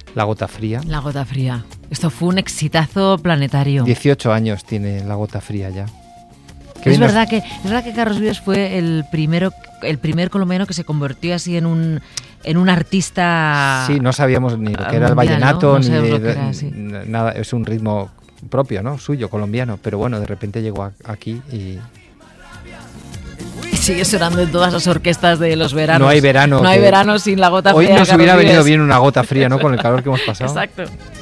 La Gota Fría. La Gota Fría. Esto fue un exitazo planetario. 18 años tiene La Gota Fría ya. Es verdad que Carlos Vives fue el primer colombiano que se convirtió así en un artista. Sí, no sabíamos ni lo que era el vallenato, ¿no? Nada, es un ritmo propio, ¿no? Suyo, colombiano, pero bueno, de repente llegó aquí y sigue sonando en todas las orquestas de los veranos. No hay verano. No hay verano sin La Gota Fría. Hoy nos hubiera venido bien una Gota Fría, ¿no? Con el calor que hemos pasado. Exacto.